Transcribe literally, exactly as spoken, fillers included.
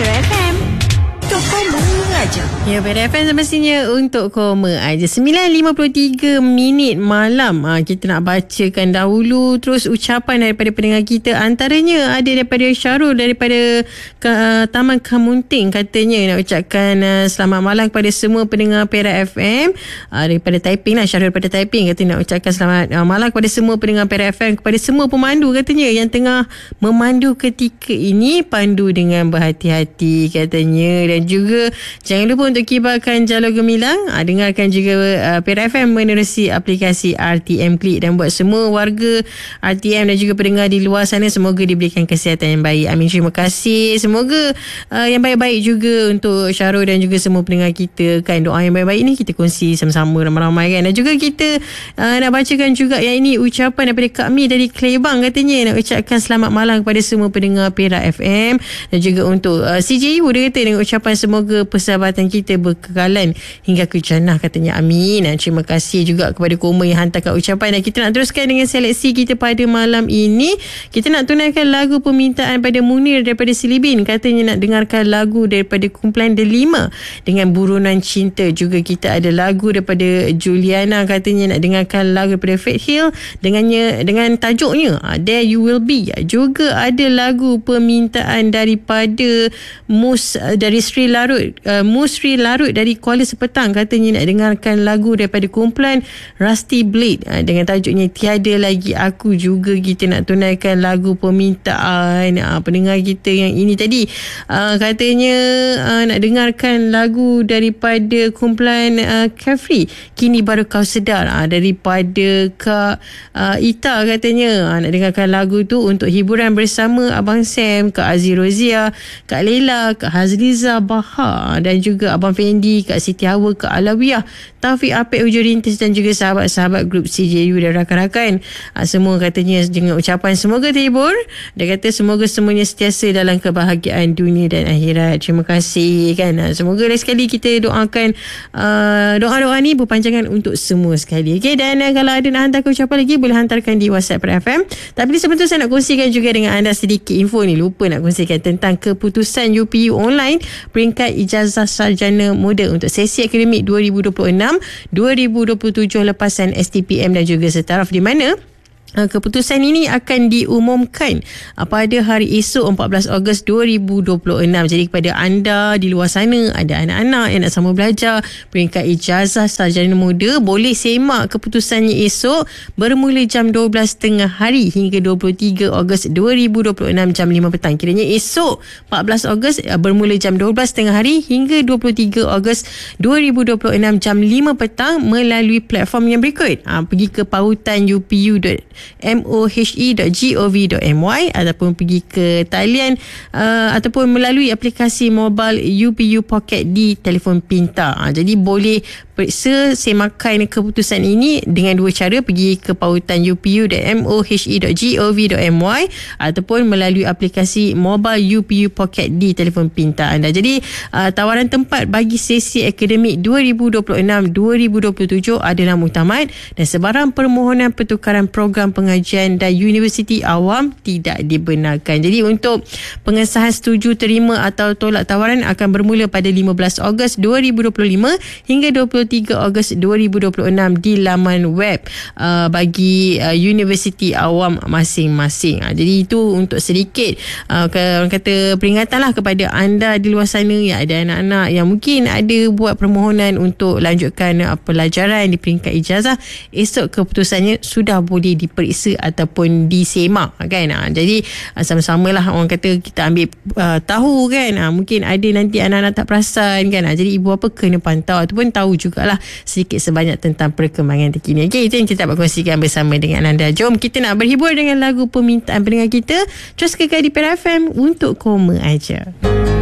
Pera F M. Untuk koma aja. Ya, Pera F M semestinya untuk koma aja. sembilan lima puluh tiga minit malam. Ha, kita nak bacakan dahulu terus ucapan daripada pendengar kita. Antaranya ada daripada Syarul daripada uh, Taman Kamunting. Katanya nak ucapkan uh, selamat malam kepada semua pendengar Pera F M. Uh, daripada Taiping lah. Syarul daripada Taiping. Katanya nak ucapkan selamat uh, malam kepada semua pendengar Pera F M. Kepada semua pemandu katanya yang tengah memandu ketika ini. Pandu dengan berhati-hati katanya. Dan juga jangan lupa untuk kibarkan jalur gemilang. Ha, dengarkan juga uh, Pera F M menerusi aplikasi R T M Klik. Dan buat semua warga R T M dan juga pendengar di luar sana, semoga diberikan kesihatan yang baik. Amin. Terima kasih. Semoga uh, yang baik-baik juga untuk Syarul dan juga semua pendengar kita kan. Doa yang baik-baik ni kita kongsi sama-sama ramai-ramai kan. Dan juga kita uh, nak bacakan juga yang ini ucapan daripada Kak Mi dari Klebang. Katanya nak ucapkan selamat malam kepada semua pendengar Pera F M. Dan juga untuk uh, C J U, dia kata dengan ucapan semoga persahabatan kita berkekalan hingga ke jannah katanya. Amin. Dan terima kasih juga kepada Koma yang hantarkan ucapan. Dan kita nak teruskan dengan seleksi kita pada malam ini. Kita nak tunaikan lagu permintaan pada Munir daripada Silibin. Katanya nak dengarkan lagu daripada kumpulan Delima dengan Burunan Cinta. Juga kita ada lagu daripada Juliana. Katanya nak dengarkan lagu daripada Faith Hill dengannya dengan tajuknya There You Will Be. Juga ada lagu permintaan daripada Mus dari Sri Larut, uh, Musri Larut dari Kuala Sepetang. Katanya nak dengarkan lagu daripada kumpulan Rusty Blade uh, dengan tajuknya Tiada Lagi Aku. Juga kita nak tunaikan lagu permintaan uh, pendengar kita yang ini tadi. Uh, katanya uh, nak dengarkan lagu daripada kumpulan uh, Carefree, Kini Baru Kau Sedar, uh, daripada Kak uh, Ita. Katanya uh, nak dengarkan lagu tu untuk hiburan bersama Abang Sam, Kak Aziz Rozia, Kak Leila, Kak Hazliza Baha dan juga Abang Fendi, Kak Siti Hawa, Kak Alawiyah, Taufik Apek Hujur Rintis dan juga sahabat-sahabat grup C J U dan rakan-rakan. Ha, semua katanya dengan ucapan semoga terhibur. Dia kata semoga semuanya sentiasa dalam kebahagiaan dunia dan akhirat. Terima kasih kan. Ha, semoga lagi sekali kita doakan uh, doa-doa ni berpanjangan untuk semua sekali. Okay, dan uh, kalau ada nak hantarkan ucapan lagi boleh hantarkan di WhatsApp Pera F M. Tapi sebentar saya nak kongsikan juga dengan anda sedikit info ni. Lupa nak kongsikan tentang keputusan U P U online peringkat ijazah sarjana muda untuk sesi akademik dua ribu dua puluh enam dua ribu dua puluh tujuh lepasan S T P M dan juga setaraf, di mana keputusan ini akan diumumkan pada hari esok empat belas Ogos dua ribu dua puluh enam. Jadi kepada anda di luar sana, ada anak-anak yang nak sama belajar peringkat ijazah sarjana muda, boleh semak keputusannya esok bermula jam dua belas tengah hari hingga dua puluh tiga Ogos dua ribu dua puluh enam jam lima petang. Kiranya esok empat belas Ogos bermula jam dua belas tengah hari hingga dua puluh tiga Ogos dua ribu dua puluh enam jam lima petang melalui platform yang berikut. Ha, pergi ke pautan u p u dot mohe dot gov dot my ataupun pergi ke talian uh, ataupun melalui aplikasi mobile U P U Pocket di telefon pintar. Ha, jadi boleh periksa semakan keputusan ini dengan dua cara, pergi ke pautan u p u dot mohe dot gov dot my ataupun melalui aplikasi mobile U P U Pocket di telefon pintar anda. Jadi uh, tawaran tempat bagi sesi akademik dua ribu dua puluh enam dua ribu dua puluh tujuh adalah muktamad dan sebarang permohonan pertukaran program pengajian dan universiti awam tidak dibenarkan. Jadi untuk pengesahan setuju terima atau tolak tawaran akan bermula pada lima belas Ogos dua ribu dua puluh lima hingga dua puluh tiga Ogos dua ribu dua puluh enam di laman web uh, bagi uh, universiti awam masing-masing. Uh, jadi itu untuk sedikit uh, orang kata peringatan lah kepada anda di luar sana yang ada anak-anak yang mungkin ada buat permohonan untuk lanjutkan uh, pelajaran di peringkat ijazah. Esok keputusannya sudah boleh diperiksa ataupun disemak kan. Ha, jadi uh, sama-sama lah orang kata kita ambil uh, tahu kan. Ha, mungkin ada nanti anak-anak tak perasan kan. Ha, jadi ibu bapa kena pantau ataupun tahu jugalah sedikit sebanyak tentang perkembangan terkini. Okay, itu yang kita dapat kongsikan bersama dengan anda. Jom kita nak berhibur dengan lagu permintaan pendengar kita. Terus kekal di Pera F M untuk koma aja.